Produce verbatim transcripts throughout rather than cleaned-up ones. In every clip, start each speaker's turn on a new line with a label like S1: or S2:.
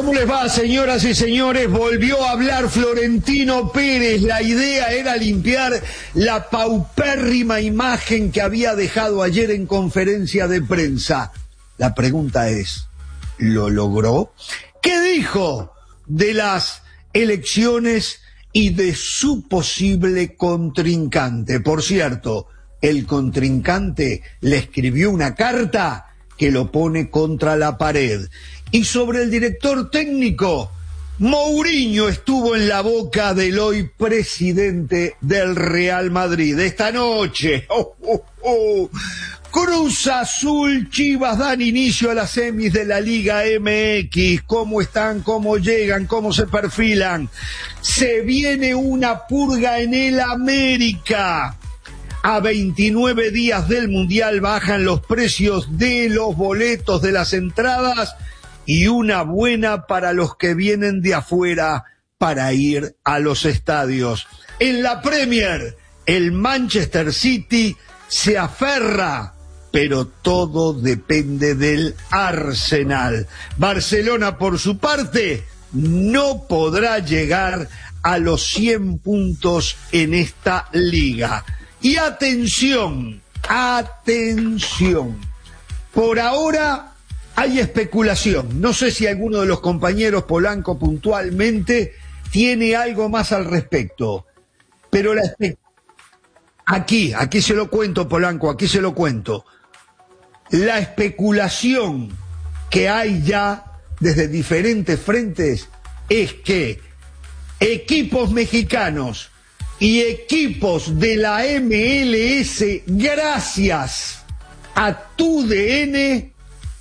S1: ¿Cómo les va, señoras y señores? Volvió a hablar Florentino Pérez. La idea era limpiar la paupérrima imagen que había dejado ayer en conferencia de prensa. La pregunta es, ¿lo logró? ¿Qué dijo de las elecciones y de su posible contrincante? Por cierto, el contrincante le escribió una carta que lo pone contra la pared. Y sobre el director técnico, Mourinho estuvo en la boca del hoy presidente del Real Madrid. Esta noche, oh, oh, oh, Cruz Azul, Chivas dan inicio a las semis de la Liga M X. ¿Cómo están? ¿Cómo llegan? ¿Cómo se perfilan? Se viene una purga en el América. A veintinueve días del Mundial bajan los precios de los boletos de las entradas y una buena para los que vienen de afuera para ir a los estadios. En la Premier, el Manchester City se aferra, pero todo depende del Arsenal. Barcelona, por su parte, no podrá llegar a los cien puntos en esta liga. Y atención, atención, por ahora hay especulación. No sé si alguno de los compañeros Polanco puntualmente tiene algo más al respecto, pero la espe- aquí, aquí se lo cuento, Polanco, aquí se lo cuento. La especulación que hay ya desde diferentes frentes es que equipos mexicanos y equipos de la M L S, gracias a tu D N,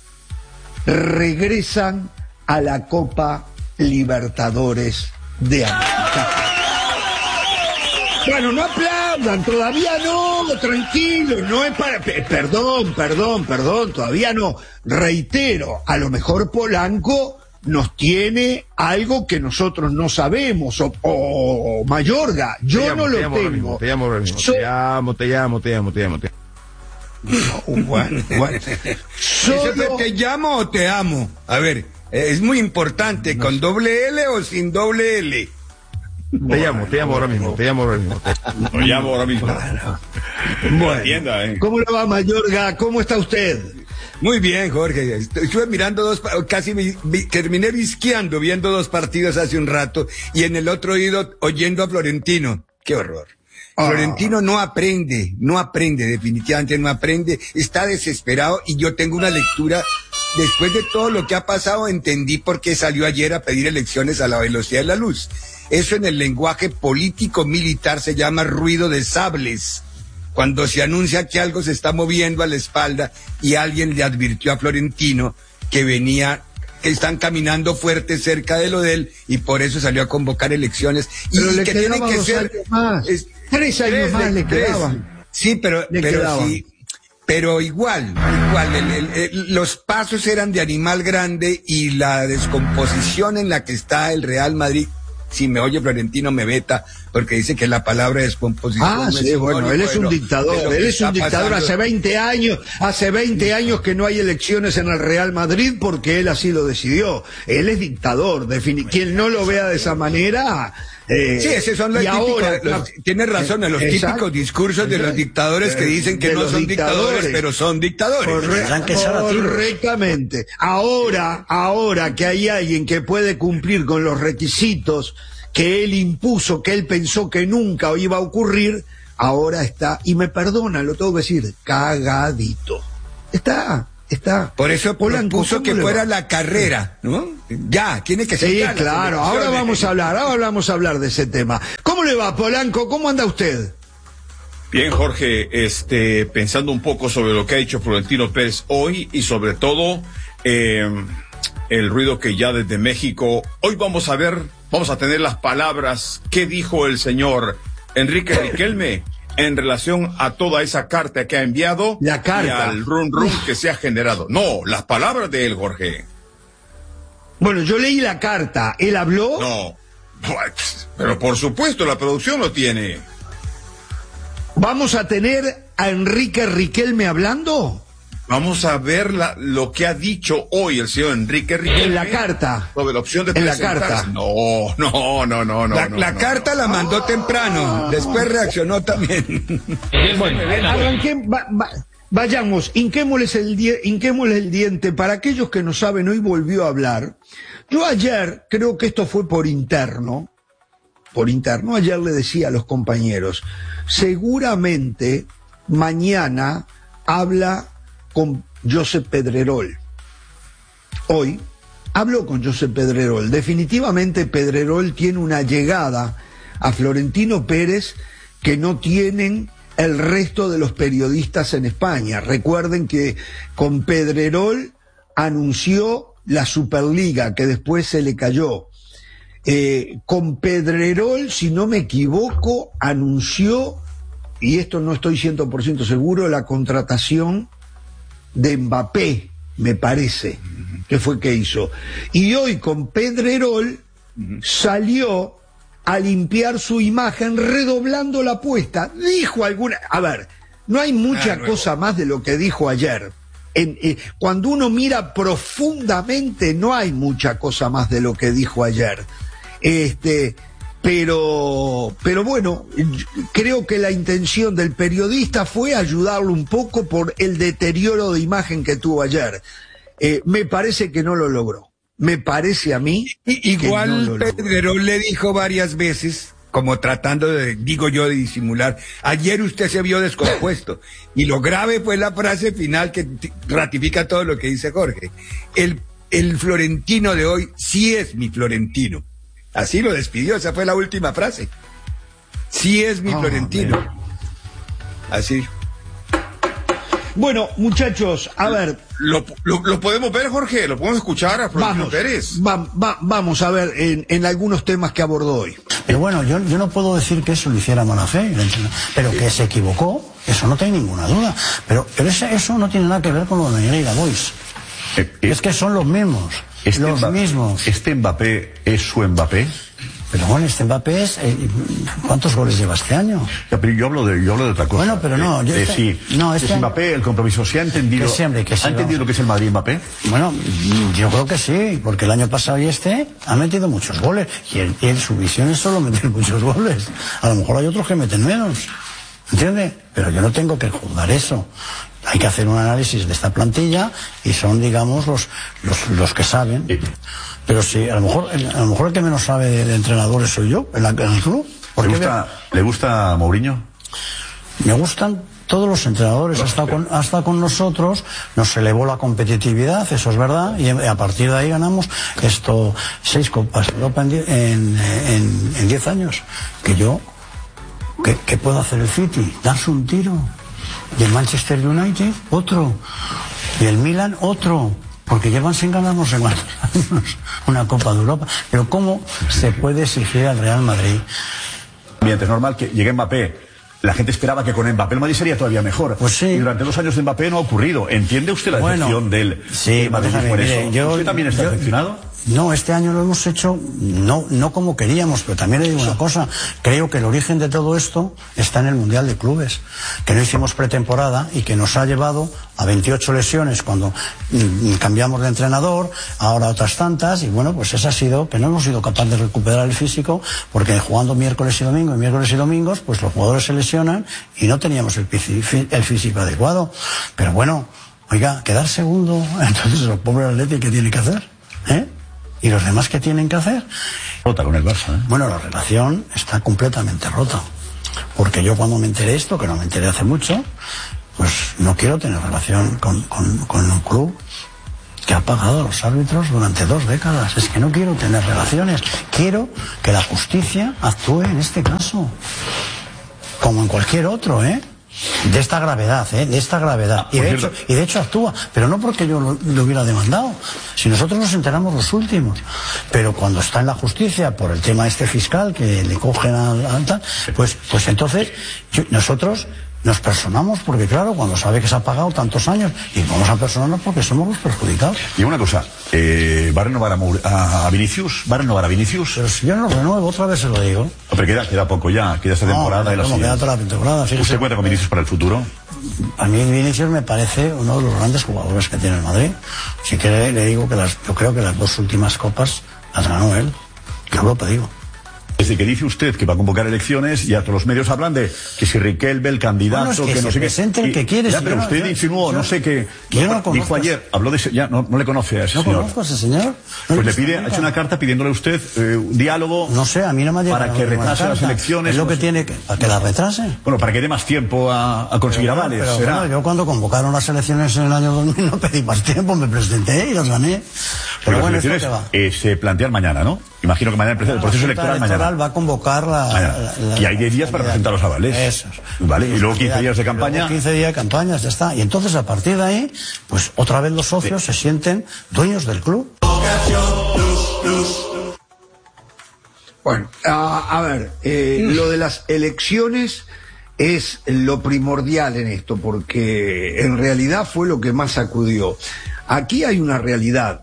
S1: regresan a la Copa Libertadores de América. Bueno, no aplaudan, todavía no, tranquilo, no es para... Perdón, perdón, perdón, todavía no. Reitero, a lo mejor Polanco nos tiene algo que nosotros no sabemos, o, o Mayorga, yo
S2: llamo,
S1: no lo
S2: llamo
S1: tengo.
S2: Te llamo, ahora mismo,
S1: So-
S2: te llamo, te llamo, te llamo, te llamo, te llamo.
S1: No, bueno, bueno.
S3: ¿Eso
S1: Solo...
S3: de te llamo o te amo? A ver, es muy importante, no. ¿Con doble L o sin doble L?
S2: Te llamo, te llamo ahora mismo, te llamo ahora mismo.
S4: Lo llamo ahora mismo.
S1: Bueno,
S4: Atienda, ¿eh?
S1: ¿Cómo le va, Mayorga? ¿Cómo está usted?
S3: Muy bien, Jorge. Estuve mirando dos, casi vi, vi, terminé visqueando viendo dos partidos hace un rato y en el otro oído oyendo a Florentino. ¡Qué horror! Ah. Florentino no aprende, no aprende, definitivamente no aprende, está desesperado y yo tengo una lectura. Después de todo lo que ha pasado, entendí por qué salió ayer a pedir elecciones a la velocidad de la luz. Eso en el lenguaje político-militar se llama ruido de sables. Cuando se anuncia que algo se está moviendo a la espalda y alguien le advirtió a Florentino que venía, que están caminando fuerte cerca de lo de él y por eso salió a convocar elecciones.
S1: Pero
S3: y
S1: le
S3: que tienen que
S1: dos
S3: ser
S1: años más. Es, tres años tres, más le tres. quedaban.
S3: Sí, pero,
S1: le
S3: pero
S1: quedaban.
S3: sí. Pero igual, igual, el, el, el, los pasos eran de animal grande y la descomposición en la que está el Real Madrid, si me oye Florentino me veta, porque dice que la palabra descomposición...
S1: Ah, sí, bueno, él es un dictador, él es un dictador, hace veinte años, hace veinte años que no hay elecciones en el Real Madrid porque él así lo decidió, él es dictador, defini- quien no lo vea de esa manera... Eh,
S3: sí, esos son los típicos,
S1: ahora,
S3: los, tiene razón, los
S1: exacto,
S3: típicos discursos exacto, de los dictadores que dicen que no son dictadores, dictadores, pero son dictadores.
S1: Corre- correctamente. Ahora, ahora que hay alguien que puede cumplir con los requisitos que él impuso, que él pensó que nunca iba a ocurrir, ahora está, y me perdona, lo tengo que decir, cagadito. Está... Está.
S3: Por eso Polanco puso que fuera la carrera, ¿no? Ya, tiene que ser.
S1: Sí, claro, ahora vamos a hablar, ahora vamos a hablar de ese tema. ¿Cómo le va, Polanco? ¿Cómo anda usted?
S4: Bien, Jorge, este, pensando un poco sobre lo que ha dicho Florentino Pérez hoy y sobre todo eh, el ruido que ya desde México, hoy vamos a ver, vamos a tener las palabras que dijo el señor Enrique Riquelme en relación a toda esa carta que ha enviado
S1: la carta.
S4: Y al rum rum que se ha generado. No, las palabras de él, Jorge.
S1: Bueno, yo leí la carta. ¿Él habló?
S4: No, pero por supuesto la producción lo tiene.
S1: ¿Vamos a tener a Enrique Riquelme hablando?
S4: Vamos a ver la, lo que ha dicho hoy el señor Enrique Riquelme.
S1: En la carta.
S4: Sobre la opción de
S1: En la
S4: presentarse.
S1: carta.
S4: No, no, no, no, no.
S3: La,
S4: no,
S3: la
S4: no,
S3: carta
S4: no.
S3: la mandó temprano, después reaccionó también.
S1: Bueno, arranqué, va- va- vayamos, hinquémosles el, die- hinquémosles el diente. Para aquellos que no saben, hoy volvió a hablar. Yo ayer, creo que esto fue por interno, por interno, ayer le decía a los compañeros, seguramente mañana habla con Josep Pedrerol. Hoy habló con Josep Pedrerol. Definitivamente Pedrerol tiene una llegada a Florentino Pérez que no tienen el resto de los periodistas en España. Recuerden que con Pedrerol anunció la Superliga, que después se le cayó. Eh, con Pedrerol, si no me equivoco, anunció, y esto no estoy cien por ciento seguro, la contratación de Mbappé, me parece, que fue que hizo. Y hoy con Pedrerol salió a limpiar su imagen redoblando la apuesta. Dijo alguna... A ver, no hay mucha
S3: Ah,
S1: cosa más de lo que dijo ayer. En, eh, cuando uno mira profundamente, no hay mucha cosa más de lo que dijo ayer. Este... Pero, pero bueno, creo que la intención del periodista fue ayudarlo un poco por el deterioro de imagen que tuvo ayer. Eh, me parece que no lo logró. Me parece a mí.
S3: Y, igual
S1: que no lo logró.
S3: Pedrerol le dijo varias veces, como tratando de, digo yo, de disimular, ayer usted se vio descompuesto. Y lo grave fue la frase final que t- ratifica todo lo que dice Jorge. El, el Florentino de hoy sí es mi Florentino. Así lo despidió, esa fue la última frase. Sí es mi
S1: Ah,
S3: Florentino.
S1: mira.
S3: Así.
S1: Bueno, muchachos, a ver,
S4: ¿Lo, lo, lo podemos ver, Jorge? ¿Lo podemos escuchar a Florentino
S1: vamos,
S4: Pérez?
S1: va- va- vamos a ver en, en algunos temas que abordó hoy.
S5: Pero bueno, yo, yo no puedo decir que eso lo hiciera mala fe, el entrenador, pero que se equivocó, eso no tengo ninguna duda. Pero, pero ese- eso no tiene nada que ver con lo de Negreira Boys.
S6: Eh,
S5: Es que son los mismos,
S6: Este
S5: los
S6: Mbappé-
S5: mismos.
S6: ¿Este Mbappé es su Mbappé?
S5: Pero bueno, este Mbappé es... eh, ¿cuántos goles lleva este año?
S6: Ya, pero yo hablo de, yo hablo de otra cosa.
S5: Bueno, pero no,
S6: Eh,
S5: yo
S6: eh,
S5: este-
S6: sí,
S5: no, este
S6: es
S5: año-
S6: Mbappé, el compromiso. ¿Se ha entendido?
S5: Que sí, hombre, que sí,
S6: ¿Ha entendido
S5: vamos.
S6: lo que es el Madrid Mbappé?
S5: Bueno, yo creo que sí, porque el año pasado y este ha metido muchos goles. Y, el, y en su visión es solo meter muchos goles. A lo mejor hay otros que meten menos. ¿Entiende? Pero yo no tengo que juzgar eso. Hay que hacer un análisis de esta plantilla y son, digamos, los, los, los que saben.
S6: Sí.
S5: Pero sí, a lo mejor, a lo mejor el que menos sabe de, de entrenadores soy yo, en, la, en el club.
S6: ¿Le
S5: Porque
S6: gusta, ¿Le gusta Mourinho?
S5: me gustan todos los entrenadores, hasta con, hasta con nosotros nos elevó la competitividad, eso es verdad, y a partir de ahí ganamos esto, seis copas de Europa en, die- en, en, en diez años. Que yo, ¿qué, qué puedo hacer el City? Darse un tiro. Y el Manchester United, otro. Y el Milan, otro. Porque llevan sin ganar no sé cuántos años una Copa de Europa. Pero ¿cómo se puede exigir al Real Madrid?
S6: Bien, es normal que llegue Mbappé. La gente esperaba que con Mbappé el Madrid sería todavía mejor.
S5: Pues sí.
S6: Y durante dos años de Mbappé no ha ocurrido. ¿Entiende usted la
S5: Bueno,
S6: decepción del
S5: sí,
S6: del Madrid
S5: déjame,
S6: por
S5: mire,
S6: eso?
S5: yo-
S6: ¿Usted también está
S5: yo-
S6: decepcionado?
S5: No, este año lo hemos hecho no, no como queríamos, pero también le digo una cosa, creo que el origen de todo esto está en el Mundial de Clubes, que no hicimos pretemporada y que nos ha llevado a veintiocho lesiones cuando mm, cambiamos de entrenador, ahora otras tantas, y bueno, pues esa ha sido que no hemos sido capaces de recuperar el físico, porque jugando miércoles y domingo, y miércoles y domingos, pues los jugadores se lesionan y no teníamos el, fí- el físico adecuado. Pero bueno, oiga, quedar segundo, entonces el pobre Atleti, ¿qué tiene que hacer? ¿Eh? ¿Y los demás qué tienen que hacer?
S6: Rota con el Barça, ¿eh?
S5: Bueno, la relación está completamente rota. Porque yo cuando me enteré esto, que no me enteré hace mucho, pues no quiero tener relación con, con, con un club que ha pagado a los árbitros durante dos décadas. Es que no quiero tener relaciones. Quiero que la justicia actúe en este caso. Como en cualquier otro, ¿eh? De esta gravedad, ¿eh? De esta gravedad. Y
S6: por
S5: de,
S6: cierto-
S5: hecho, y de hecho actúa, pero no porque yo lo, lo hubiera demandado. Si nosotros nos enteramos los últimos. Pero cuando está en la justicia por el tema este fiscal que le cogen al, al tal, pues, pues entonces yo- nosotros nos personamos porque claro, cuando sabe que se ha pagado tantos años, y vamos a personarnos porque somos los perjudicados.
S6: Y una cosa, eh, ¿va a renovar a, Mour- a, a Vinicius? ¿Va a renovar a Vinicius?
S5: Pero si yo no lo renuevo, otra vez se lo digo.
S6: No, pero queda, queda poco ya, queda esta temporada y la
S5: como queda
S6: siguiente.
S5: toda la temporada, fíjese.
S6: ¿Usted cuenta con Vinicius para el futuro?
S5: a mí Vinicius me parece uno de los grandes jugadores que tiene el Madrid. Si quiere le digo que las, yo creo que las dos últimas copas las ganó él. Yo lo digo.
S6: Desde que dice usted que va a convocar elecciones, ya todos los medios hablan de que si Riquelme, el candidato,
S5: bueno, es que,
S6: que no sé qué.
S5: Presente el que quiere,
S6: ya, pero
S5: yo,
S6: usted
S5: yo,
S6: insinuó,
S5: yo,
S6: no sé qué.
S5: Yo no lo
S6: dijo ayer, habló de ese, ya no, no le conoce a ese
S5: no
S6: señor.
S5: No conozco a ese señor. No
S6: pues le pide, ha hecho una carta pidiéndole a usted eh, un diálogo.
S5: No sé, a mí no me ha llegado
S6: para que retrase las elecciones.
S5: Es lo
S6: no
S5: que
S6: sé.
S5: tiene que, para que la retrase.
S6: Bueno, para que dé más tiempo a, a conseguir
S5: pero,
S6: avales.
S5: Pero,
S6: será.
S5: Bueno, yo cuando convocaron las elecciones en el año dos mil no pedí más tiempo, me presenté y las gané. Pero,
S6: pero
S5: bueno,
S6: las elecciones
S5: va.
S6: Eh, se plantean mañana, ¿no? Imagino que mañana empieza el proceso electoral.
S5: electoral
S6: Mañana
S5: va a convocar la,
S6: mañana.
S5: la, la
S6: y hay diez días para presentar los avales.
S5: Eso.
S6: Vale, y luego quince días de campaña.
S5: quince días de campaña, ya está. Y entonces a partir de ahí, pues otra vez los socios sí. se sienten dueños del club.
S1: Bueno, a, a ver, eh, mm. lo de las elecciones es lo primordial en esto, porque en realidad fue lo que más sacudió. Aquí hay una realidad.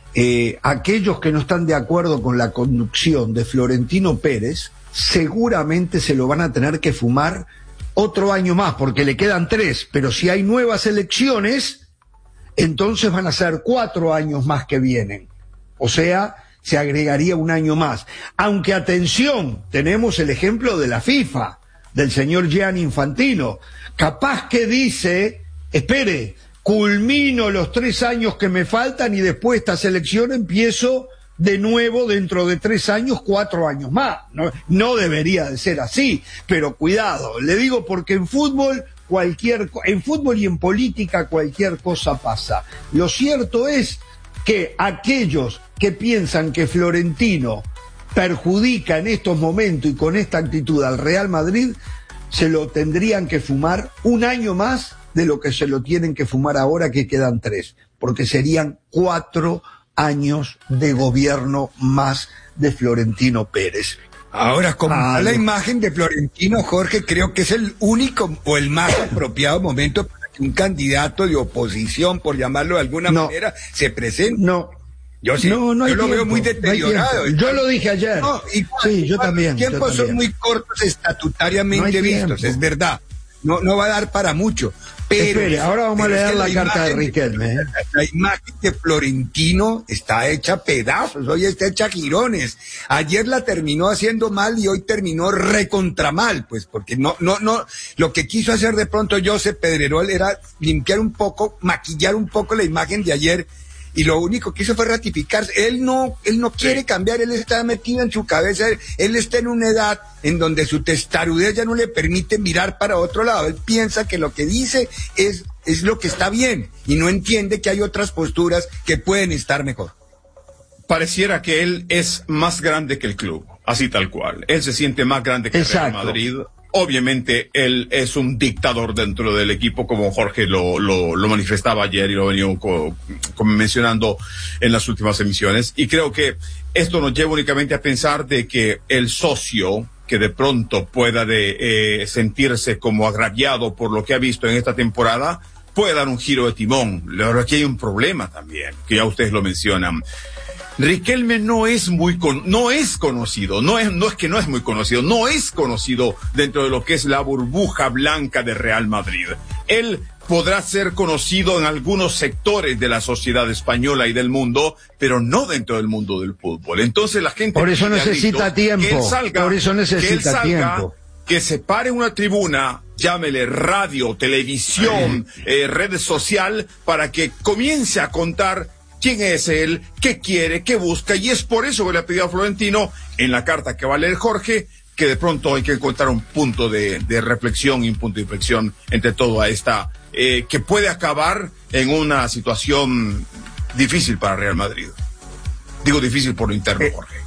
S1: Eh, aquellos que no están de acuerdo con la conducción de Florentino Pérez seguramente se lo van a tener que fumar otro año más, porque le quedan tres, pero si hay nuevas elecciones, entonces van a ser cuatro años más que vienen. O sea, se agregaría un año más. Aunque, atención, tenemos el ejemplo de la FIFA, del señor Gianni Infantino, capaz que dice, espere, culmino los tres años que me faltan y después de esta selección empiezo de nuevo dentro de tres años, cuatro años más. No, no debería de ser así, pero cuidado, le digo porque en fútbol cualquier, en fútbol y en política cualquier cosa pasa. Lo cierto es que aquellos que piensan que Florentino perjudica en estos momentos y con esta actitud al Real Madrid, se lo tendrían que fumar un año más de lo que se lo tienen que fumar ahora, que quedan tres, porque serían cuatro años de gobierno más de Florentino Pérez.
S3: Ahora, como
S1: ah,
S3: la
S1: no.
S3: imagen de Florentino, Jorge, creo que es el único o el más apropiado momento para que un candidato de oposición, por llamarlo de alguna
S1: no.
S3: manera, se presente.
S1: No.
S3: Yo sí,
S1: no, no hay
S3: yo lo
S1: tiempo,
S3: veo muy deteriorado.
S1: No yo lo dije ayer.
S3: No, y
S1: sí, yo también.
S3: Los tiempos
S1: yo
S3: son
S1: también.
S3: muy cortos estatutariamente
S1: no
S3: vistos, es verdad. No, no va a dar para mucho. Pero,
S1: Espere, ahora vamos a leer la, la carta de Riquelme. ¿eh?
S3: La, la imagen de Florentino está hecha pedazos, hoy está hecha girones. Ayer la terminó haciendo mal y hoy terminó recontra mal, pues, porque no, no, no, lo que quiso hacer de pronto Josep Pedrerol era limpiar un poco, maquillar un poco la imagen de ayer. Y lo único que hizo fue ratificarse. Él no, él no quiere sí. cambiar, él está metido en su cabeza, él, él está en una edad en donde su testarudez ya no le permite mirar para otro lado. Él piensa que lo que dice es, es lo que está bien y no entiende que hay otras posturas que pueden estar mejor.
S4: Pareciera que él es más grande que el club, así tal cual. Él se siente más grande que
S1: Exacto.
S4: el Real Madrid. Obviamente él es un dictador dentro del equipo, como Jorge lo, lo, lo manifestaba ayer y lo venía co, co, mencionando en las últimas emisiones. Y creo que esto nos lleva únicamente a pensar de que el socio que de pronto pueda de, eh, sentirse como agraviado por lo que ha visto en esta temporada puede dar un giro de timón. Pero aquí hay un problema también, que ya ustedes lo mencionan. Riquelme no es muy con, no es conocido, no es, no es que no es muy conocido, no es conocido dentro de lo que es la burbuja blanca de Real Madrid. Él podrá ser conocido en algunos sectores de la sociedad española y del mundo, pero no dentro del mundo del fútbol. Entonces la gente
S1: por eso necesita tiempo,
S4: que él salga,
S1: por eso necesita
S4: que él salga,
S1: tiempo.
S4: Que se pare una tribuna, llámele radio, televisión, eh, red social, para que comience a contar quién es él, qué quiere, qué busca, y es por eso que le ha pedido a Florentino, en la carta que va a leer Jorge, que de pronto hay que encontrar un punto de, de reflexión y un punto de inflexión entre toda esta, eh, que puede acabar en una situación difícil para Real Madrid. Digo difícil por lo interno,
S1: eh,
S4: Jorge.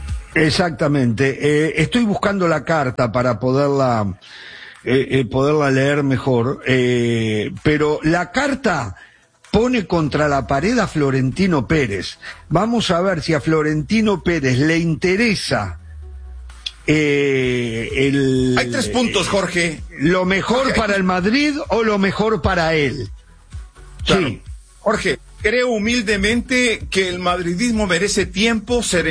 S1: Exactamente. Eh, estoy buscando la carta para poderla, eh, eh, poderla leer mejor, eh, pero la carta pone contra la pared a Florentino Pérez. Vamos a ver si a Florentino Pérez le interesa eh, el...
S4: Hay tres puntos, Jorge.
S1: ¿Lo mejor
S4: Jorge.
S1: para el Madrid o lo mejor para él?
S4: Claro.
S1: Sí.
S4: Jorge, creo humildemente que el madridismo merece tiempo, serenidad.